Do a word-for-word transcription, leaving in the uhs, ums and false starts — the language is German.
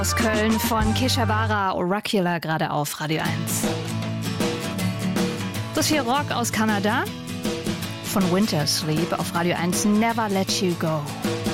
Aus Köln von Keshavara Oracular gerade auf Radio eins. Das hier Rock aus Kanada von Winter Sleep auf Radio eins. Never Let You Go.